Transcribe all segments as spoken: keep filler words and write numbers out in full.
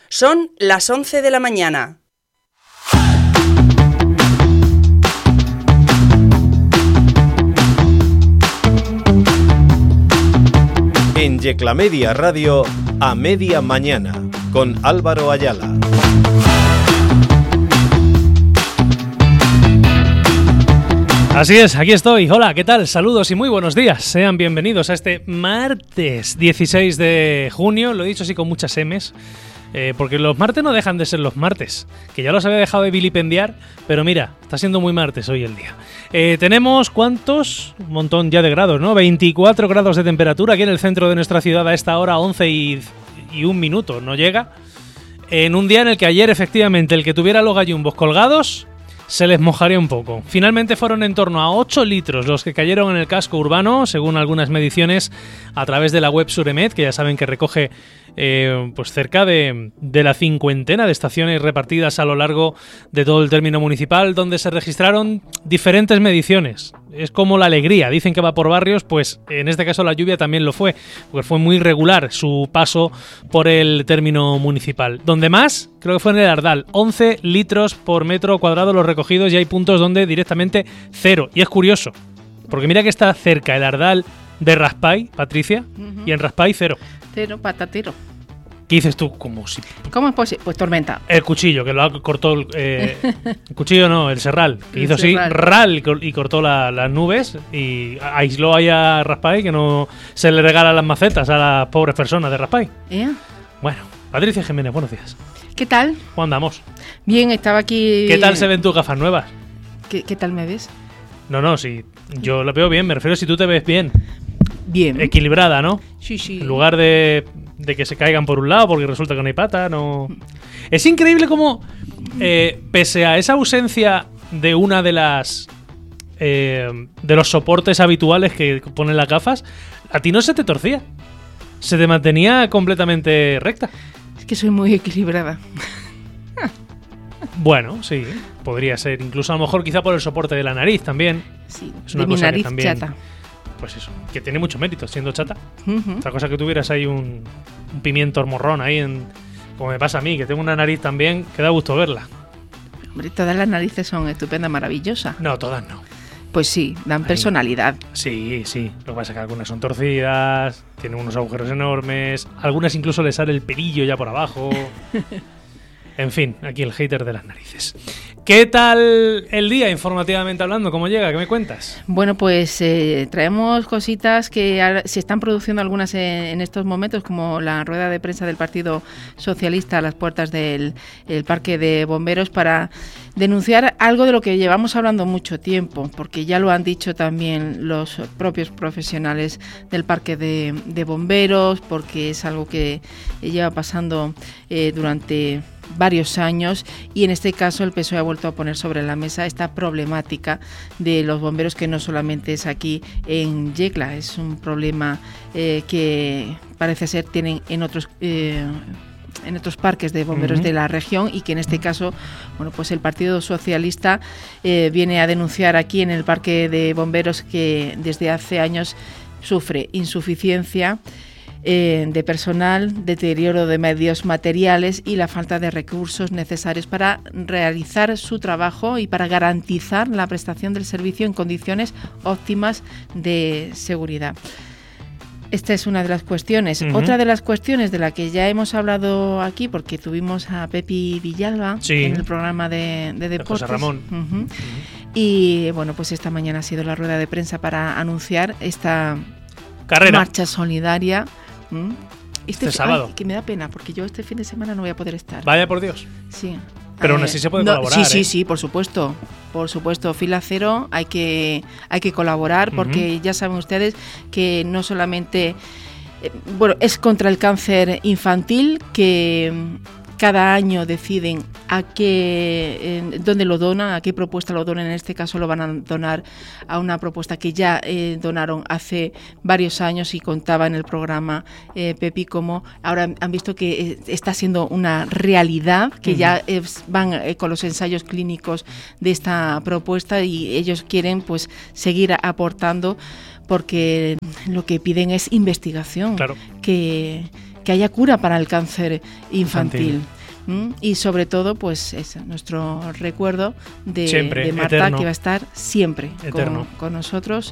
Son las once de la mañana. En Yeclamedia Radio, a media mañana, con Álvaro Ayala. Así es, aquí estoy. Hola, ¿qué tal? Saludos y muy buenos días. Sean bienvenidos a este martes dieciséis de junio. Lo he dicho así con muchas M's, eh, porque los martes no dejan de ser los martes, que ya los había dejado de vilipendiar, pero mira, está siendo muy martes hoy el día. Eh, tenemos, ¿cuántos? Un montón ya de grados, ¿no? veinticuatro grados de temperatura aquí en el centro de nuestra ciudad a esta hora, once y, y un minuto, no llega. En un día en el que ayer, efectivamente, el que tuviera los gallumbos colgados se les mojaría un poco. Finalmente fueron en torno a ocho litros los que cayeron en el casco urbano, según algunas mediciones a través de la web Suremet, que ya saben que recoge eh, pues cerca de, de la cincuentena de estaciones repartidas a lo largo de todo el término municipal, donde se registraron diferentes mediciones. Es como la alegría, dicen que va por barrios, pues en este caso la lluvia también lo fue, porque fue muy regular su paso por el término municipal. Donde más, creo que fue en el Ardal, once litros por metro cuadrado los recogidos, y hay puntos donde directamente cero. Y es curioso, porque mira que está cerca el Ardal de Raspall, Patricia, uh-huh. y en Raspall cero. Cero, patatero. ¿Qué dices tú? Como si... ¿Cómo es posible? Pues tormenta. El cuchillo, que lo cortó... Eh, el cuchillo no, el serral. Que el hizo serral. así, ral, y cortó la, las nubes y aisló ahí a Raspall, que no se le regalan las macetas a las pobres personas de Raspall. ¿Eh? Bueno, Patricia Jiménez, buenos días. ¿Qué tal? ¿Cómo andamos? Bien, estaba aquí... ¿Qué tal se ven tus gafas nuevas? ¿Qué, qué tal me ves? No, no, sí, yo la veo bien, me refiero a si tú te ves bien. Bien. Equilibrada, ¿no? Sí, sí. En lugar de, de que se caigan por un lado porque resulta que no hay pata, no... Es increíble cómo, eh, pese a esa ausencia de una de las... Eh, de los soportes habituales que ponen las gafas, a ti no se te torcía. Se te mantenía completamente recta. Es que soy muy equilibrada. Bueno, sí, podría ser. Incluso a lo mejor quizá por el soporte de la nariz también. Sí, es una de mi cosa nariz que también, chata. Pues eso, que tiene mucho mérito siendo chata. Uh-huh. Otra cosa que tuvieras ahí un, un pimiento morrón ahí, en, como me pasa a mí, que tengo una nariz también que da gusto verla. Hombre, todas las narices son estupendas, maravillosas. No, todas no. Pues sí, dan Ahí. personalidad. Sí, sí. Lo que pasa es que algunas son torcidas, tienen unos agujeros enormes, algunas incluso les sale el pelillo ya por abajo. En fin, aquí el hater de las narices. ¿Qué tal el día, informativamente hablando? ¿Cómo llega? ¿Qué me cuentas? Bueno, pues eh, traemos cositas que ahora se están produciendo algunas en, en estos momentos, como la rueda de prensa del Partido Socialista a las puertas del el Parque de Bomberos, para denunciar algo de lo que llevamos hablando mucho tiempo, porque ya lo han dicho también los propios profesionales del Parque de, de Bomberos, porque es algo que lleva pasando eh, durante varios años, y en este caso el P S O E ha vuelto a poner sobre la mesa esta problemática de los bomberos, que no solamente es aquí en Yecla, es un problema eh, que parece ser tienen en otros eh, en otros parques de bomberos uh-huh. de la región, y que en este caso, bueno, pues el Partido Socialista eh, viene a denunciar aquí en el Parque de Bomberos que desde hace años sufre insuficiencia Eh, de personal, deterioro de medios materiales y la falta de recursos necesarios para realizar su trabajo y para garantizar la prestación del servicio en condiciones óptimas de seguridad. Esta es una de las cuestiones. Uh-huh. Otra de las cuestiones de la que ya hemos hablado aquí, porque tuvimos a Pepi Villalba sí. en el programa de, de deportes. De José Ramón. Uh-huh. Uh-huh. Y bueno, pues esta mañana ha sido la rueda de prensa para anunciar esta carrera, marcha solidaria. ¿Mm? Este, este sábado. Ay, que me da pena, porque yo este fin de semana no voy a poder estar. Vaya por Dios. Sí. Pero eh, aún así se puede no, colaborar. Sí, sí, ¿eh? sí, por supuesto. Por supuesto, fila cero, hay que, hay que colaborar, porque uh-huh. ya saben ustedes que no solamente... Eh, bueno, es contra el cáncer infantil, que cada año deciden a qué, eh, dónde lo donan, a qué propuesta lo donan. En este caso lo van a donar a una propuesta que ya eh, donaron hace varios años y contaba en el programa eh, Pepi, como ahora han visto que eh, está siendo una realidad, que uh-huh. ya eh, van eh, con los ensayos clínicos de esta propuesta, y ellos quieren pues seguir aportando, porque lo que piden es investigación, claro. que... que haya cura para el cáncer infantil. infantil. ¿Mm? Y sobre todo, pues eso, nuestro recuerdo de, siempre, de Marta, eterno. que va a estar siempre Eterno. con, con nosotros.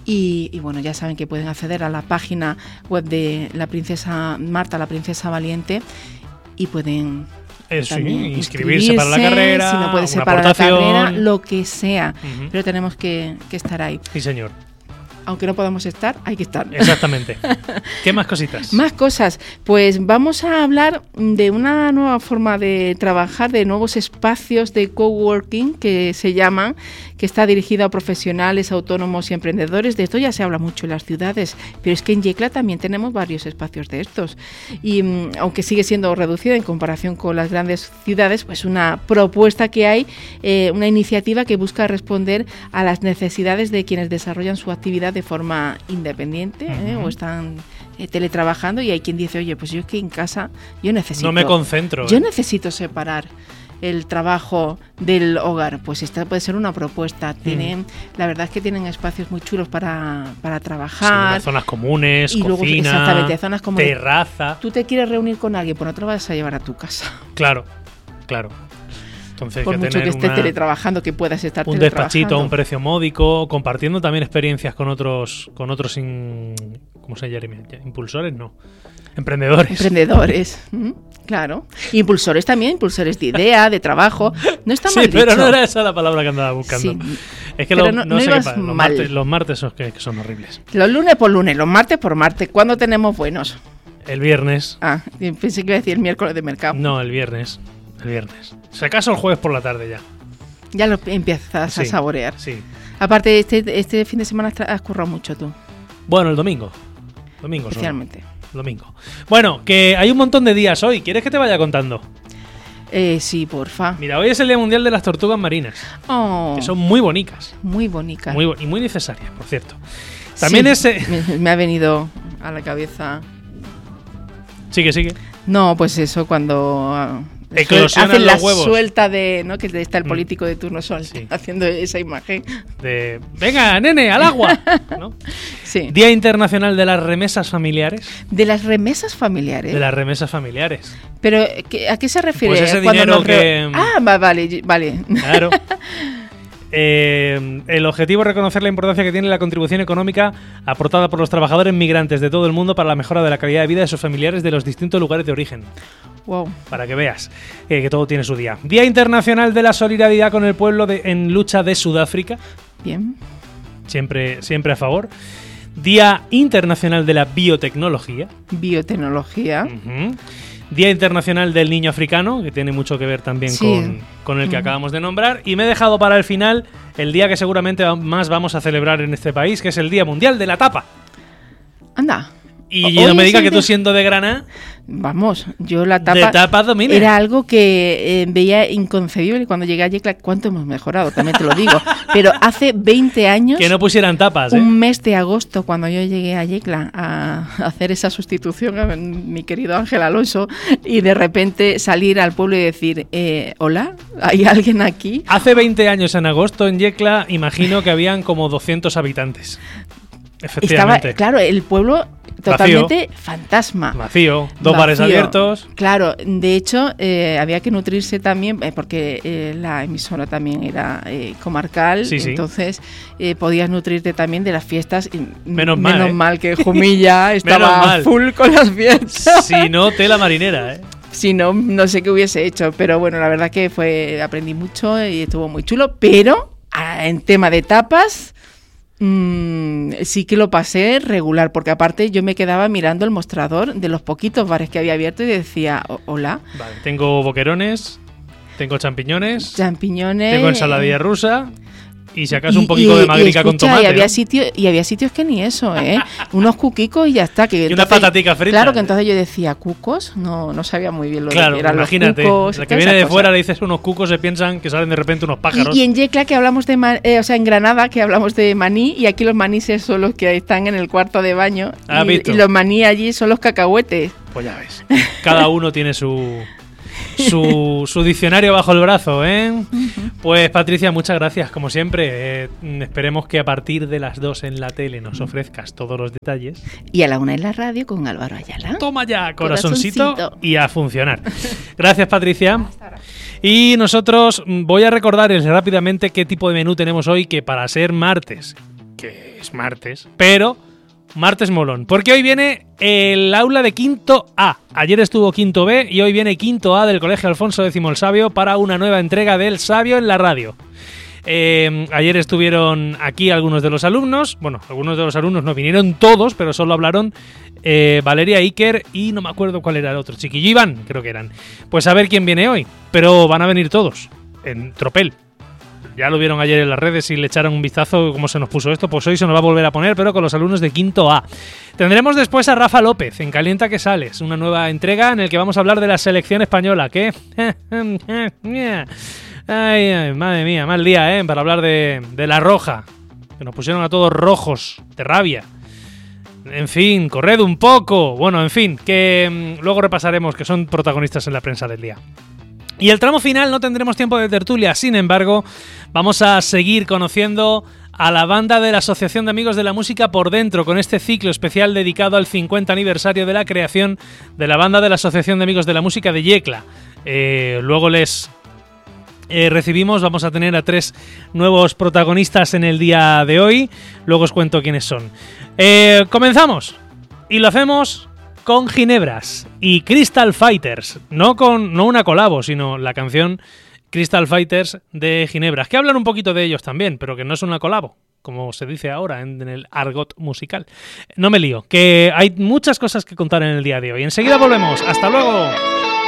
Y, y bueno, ya saben que pueden acceder a la página web de la princesa Marta, la princesa valiente, y pueden Eh, sí, también inscribirse para la carrera, si no puede ser una para aportación. la carrera, lo que sea, Ujú. pero tenemos que, que estar ahí. Sí, señor. Aunque no podamos estar, hay que estar. Exactamente. ¿Qué más cositas? Más cosas. Pues vamos a hablar de una nueva forma de trabajar, de nuevos espacios de coworking que se llaman, que está dirigido a profesionales, autónomos y emprendedores. De esto ya se habla mucho en las ciudades, pero es que en Yecla también tenemos varios espacios de estos. Y mm, aunque sigue siendo reducida en comparación con las grandes ciudades, pues una propuesta que hay, eh, una iniciativa que busca responder a las necesidades de quienes desarrollan su actividad de forma independiente, ¿eh? Ujú. O están eh, teletrabajando, y hay quien dice, oye, pues yo es que en casa yo necesito... No me concentro. Yo ¿eh? necesito separar el trabajo del hogar. Pues esta puede ser una propuesta. Tienen, la verdad es que tienen espacios muy chulos para, para Sí, trabajar. las zonas comunes, Y luego, cocina, exactamente, zonas como- terraza. Tú te quieres reunir con alguien, pues no te lo vas a llevar a tu casa. Claro, claro. Entonces, Por hay que mucho que tener estés una- teletrabajando, que puedas estar un teletrabajando. despachito a un precio módico, compartiendo también experiencias con otros, con otros in- ¿cómo se llama? Impulsores, no. Emprendedores. Emprendedores, ¿m? Claro. Impulsores también, impulsores de idea, de trabajo. No está mal Sí, pero dicho. no era esa la palabra que andaba buscando. Sí. Es que Pero lo- no- no, no sé qué ibas pasa. Los mal. martes, los martes son, que, que son horribles. Los lunes por lunes, los martes por martes. ¿Cuándo tenemos buenos? El viernes. Ah, pensé que iba a decir el miércoles de mercado. No, el viernes. El viernes. Si acaso el jueves por la tarde ya. Ya lo empiezas Sí, a saborear. Sí. Aparte, este, este fin de semana has tra- has currado mucho tú, Bueno, el domingo. Domingo solo. especialmente. Domingo. Bueno, que hay un montón de días hoy. ¿Quieres que te vaya contando? Eh, sí, porfa. Mira, hoy es el Día Mundial de las Tortugas Marinas. Oh, Que son muy bonitas. muy bonita. Muy, bo- y muy necesarias, por cierto. También Sí, ese... me, me ha venido a la cabeza. Sigue, sigue. No, pues eso, cuando ah, Eclosionan hacen la los huevos. suelta de, ¿no? Que está el Mm. político de turno sol Sí. haciendo esa imagen. De... Venga, nene, al agua. ¿No? Sí. Día Internacional de las Remesas Familiares. De las remesas familiares. De las remesas familiares. Pero ¿qué- ¿a qué se refiere? Pues ese Cuando dinero nos re- que- Ah, va- vale, vale. Claro. Eh, el objetivo es reconocer la importancia que tiene la contribución económica aportada por los trabajadores migrantes de todo el mundo para la mejora de la calidad de vida de sus familiares de los distintos lugares de origen. Wow. Para que veas eh, que todo tiene su día. Día Internacional de la Solidaridad con el Pueblo de- en Lucha de Sudáfrica. Bien. Siempre, siempre a favor. Día Internacional de la Biotecnología. Biotecnología. Ujú. Día Internacional del Niño Africano, que tiene mucho que ver también Sí. con, con el que Ujú. acabamos de nombrar. Y me he dejado para el final el día que seguramente va- más vamos a celebrar en este país, que es el Día Mundial de la Tapa. Anda. Y Hoy no me es diga el que tú de- siendo de Granada, Vamos, yo la de tapa, tapa domina. era algo que eh, veía inconcebible cuando llegué a Yecla. ¿Cuánto hemos mejorado? También te lo digo. Pero hace veinte años, Que no pusieran tapas, ¿eh? un mes de agosto, cuando yo llegué a Yecla a hacer esa sustitución a mi querido Ángel Alonso, y de repente salir al pueblo y decir, eh, hola, ¿hay alguien aquí? Hace veinte años, en agosto, en Yecla, imagino que habían como doscientos habitantes. Estaba, Efectivamente. claro, el pueblo totalmente fantasma. Vacío, dos bares Vacío. abiertos. Claro, de hecho, eh, había que nutrirse también, eh, porque eh, la emisora también era eh, comarcal, Sí, sí. entonces eh, podías nutrirte también de las fiestas. Y, Menos mal, Menos ¿eh? mal que Jumilla estaba mal. full con las fiestas. Si no, tela marinera, ¿eh? Si no, no sé qué hubiese hecho, pero bueno, la verdad que fue aprendí mucho y estuvo muy chulo, pero ah, en tema de tapas... Mm, sí que lo pasé regular, porque aparte yo me quedaba mirando el mostrador de los poquitos bares que había abierto y decía, "O- hola, Vale, tengo boquerones, tengo champiñones, champiñones... tengo ensaladilla rusa y si acaso Y- un poquito y- de y magrica con escucha, tomate. Y había, ¿no? sitio, y había sitios que ni eso, ¿eh? Unos cuquicos y ya está. Que Y unas entonces- pataticas fritas. Claro, que entonces yo decía, ¿cucos? No, no sabía muy bien lo Claro, que eran imagínate, los cucos. la que todas viene de esas fuera cosas. le dices unos cucos, se piensan que salen de repente unos pájaros. Y, y en Yecla que hablamos de, ma- eh, o sea, en Granada que hablamos de maní, y aquí los maníes son los que están en el cuarto de baño. ¿Has y, visto? y los maní allí son los cacahuetes. Pues ya ves, cada uno tiene su, su, su diccionario bajo el brazo, ¿eh? Uh-huh. Pues Patricia, muchas gracias, como siempre. Eh, esperemos que a partir de las dos en la tele nos ofrezcas todos los detalles. Y a la una en la radio con Álvaro Ayala. Toma ya, corazoncito, corazoncito. Y a funcionar. Gracias, Patricia. Y nosotros voy a recordarles rápidamente qué tipo de menú tenemos hoy, que para ser martes, que es martes, pero martes molón, porque hoy viene el aula de quinto A. Ayer estuvo quinto B y hoy viene quinto A del Colegio Alfonso X el Sabio para una nueva entrega del Sabio en la radio. Eh, ayer estuvieron aquí algunos de los alumnos, bueno, algunos de los alumnos no vinieron todos, pero solo hablaron eh, Valeria Iker y no me acuerdo cuál era el otro, Chiquillo Iván, creo que eran. Pues a ver quién viene hoy, pero van a venir todos, en tropel. Ya lo vieron ayer en las redes y le echaron un vistazo cómo se nos puso esto, pues hoy se nos va a volver a poner, pero con los alumnos de quinto A. Tendremos después a Rafa López en Calienta que Sales, una nueva entrega en la que vamos a hablar de la selección española, que... Ay, ay, madre mía, mal día, ¿eh? Para hablar de, de la roja, que nos pusieron a todos rojos, de rabia. En fin, corred un poco. Bueno, en fin, que mmm, luego repasaremos que son protagonistas en la prensa del día. Y el tramo final no tendremos tiempo de tertulia, sin embargo, vamos a seguir conociendo a la banda de la Asociación de Amigos de la Música por dentro, con este ciclo especial dedicado al cincuenta aniversario de la creación de la banda de la Asociación de Amigos de la Música de Yecla. Eh, luego les... Eh, recibimos, vamos a tener a tres nuevos protagonistas en el día de hoy. Luego os cuento quiénes son. Eh, comenzamos y lo hacemos con Ginebras y Crystal Fighters. No con no una colabo, sino la canción Crystal Fighters de Ginebras, que hablan un poquito de ellos también, pero que no es una colabo, como se dice ahora en, en el argot musical. No me lío, que hay muchas cosas que contar en el día de hoy. Enseguida volvemos. ¡Hasta luego!